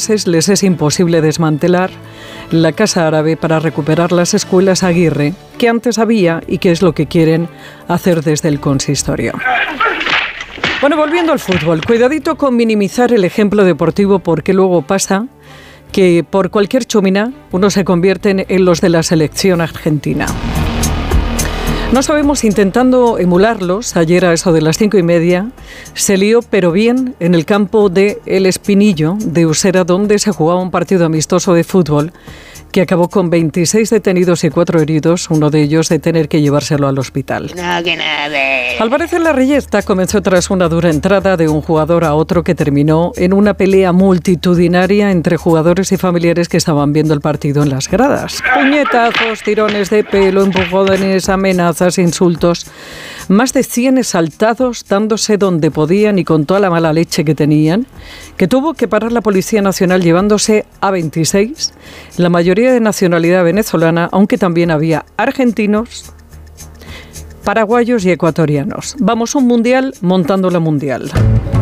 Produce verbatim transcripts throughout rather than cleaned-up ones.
meses les es imposible desmantelar la Casa Árabe para recuperar las escuelas Aguirre que antes había y que es lo que quieren hacer desde el consistorio. Bueno, volviendo al fútbol, cuidadito con minimizar el ejemplo deportivo porque luego pasa que por cualquier chumina uno se convierte en los de la selección argentina. No sabemos, intentando emularlos, ayer a eso de las cinco y media, se lió, pero bien, en el campo de El Espinillo de Usera, donde se jugaba un partido amistoso de fútbol que acabó con veintiséis detenidos y cuatro heridos, uno de ellos de tener que llevárselo al hospital. No, que nada. Al parecer la reyerta comenzó tras una dura entrada de un jugador a otro que terminó en una pelea multitudinaria entre jugadores y familiares que estaban viendo el partido en las gradas. Puñetazos, tirones de pelo, empujones, amenazas, insultos. Más de cien exaltados dándose donde podían y con toda la mala leche que tenían, que tuvo que parar la Policía Nacional llevándose a veintiséis, la mayoría de nacionalidad venezolana, aunque también había argentinos, paraguayos y ecuatorianos. Vamos, un mundial montando la mundial.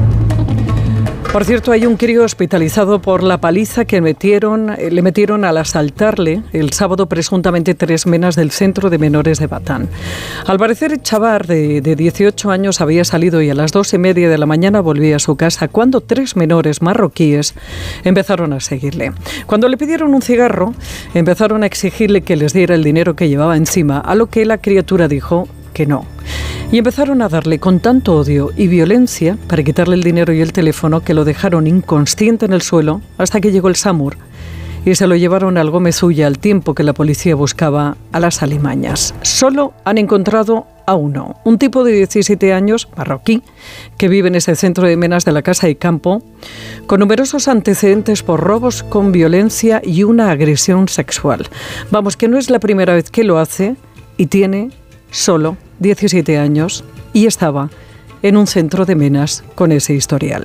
Por cierto, hay un crío hospitalizado por la paliza que metieron, le metieron al asaltarle el sábado presuntamente tres menas del centro de menores de Batán. Al parecer, el chaval de, de dieciocho años había salido y a las dos y media de la mañana volvía a su casa cuando tres menores marroquíes empezaron a seguirle. Cuando le pidieron un cigarro, empezaron a exigirle que les diera el dinero que llevaba encima, a lo que la criatura dijo que no. Y empezaron a darle con tanto odio y violencia para quitarle el dinero y el teléfono que lo dejaron inconsciente en el suelo hasta que llegó el SAMUR y se lo llevaron al Gómez Ulla al tiempo que la policía buscaba a las alimañas. Solo han encontrado a uno, un tipo de diecisiete años, marroquí, que vive en ese centro de menas de la Casa y Campo, con numerosos antecedentes por robos con violencia y una agresión sexual. Vamos, que no es la primera vez que lo hace y tiene solo diecisiete años y estaba en un centro de menas con ese historial.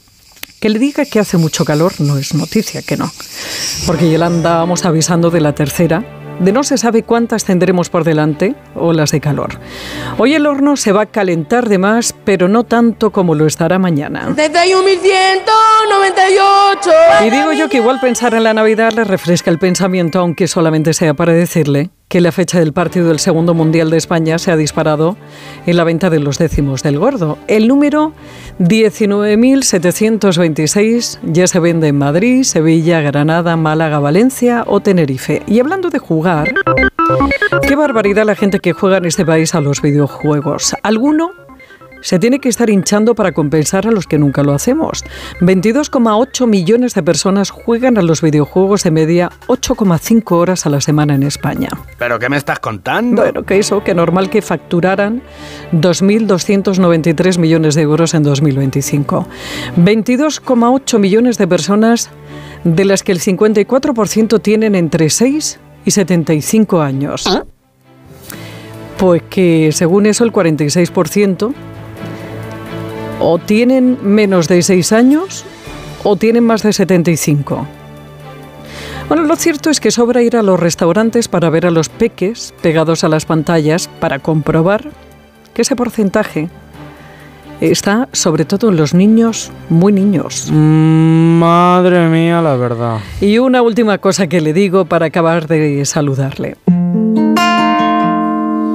Que le diga que hace mucho calor no es noticia, que no. Porque ya la andábamos avisando de la tercera, de no se sabe cuántas tendremos por delante, olas de calor. Hoy el horno se va a calentar de más, pero no tanto como lo estará mañana. setenta y un mil ciento noventa y ocho. Y digo yo que igual pensar en la Navidad le refresca el pensamiento, aunque solamente sea para decirle que la fecha del partido del segundo Mundial de España se ha disparado en la venta de los décimos del gordo. El número diecinueve mil setecientos veintiséis ya se vende en Madrid, Sevilla, Granada, Málaga, Valencia o Tenerife. Y hablando de jugar, qué barbaridad la gente que juega en este país a los videojuegos. Alguno se tiene que estar hinchando para compensar a los que nunca lo hacemos. veintidós coma ocho millones de personas juegan a los videojuegos de media ocho coma cinco horas a la semana en España. ¿Pero qué me estás contando? Bueno, que eso, que normal que facturaran dos mil doscientos noventa y tres millones de euros en dos mil veinticinco. veintidós coma ocho millones de personas, de las que el cincuenta y cuatro por ciento tienen entre seis y setenta y cinco años. ¿Ah? Pues que según eso el cuarenta y seis por ciento o tienen menos de seis años o tienen más de setenta y cinco. Bueno, lo cierto es que sobra ir a los restaurantes para ver a los peques pegados a las pantallas para comprobar que ese porcentaje está sobre todo en los niños, muy niños. Mm, madre mía, la verdad. Y una última cosa que le digo para acabar de saludarle.